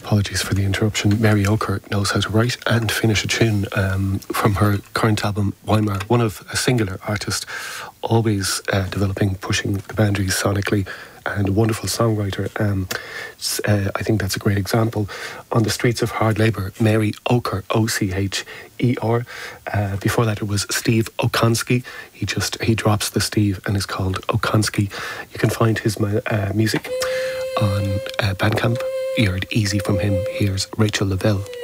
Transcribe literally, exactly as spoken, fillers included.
Apologies for the interruption. Mary Ocher knows how to write and finish a tune um, from her current album, Weimar. One of a singular artist, always uh, developing, pushing the boundaries sonically, and a wonderful songwriter. Um, uh, I think that's a great example. On the Streets of Hard Labour, Mary Ocher, O C H E R. Uh, before that, it was Steve Okonski. He just, he drops the Steve and is called Okonski. You can find his uh, music on uh, Bandcamp. You heard Easy from him. Here's Rachel Lavelle.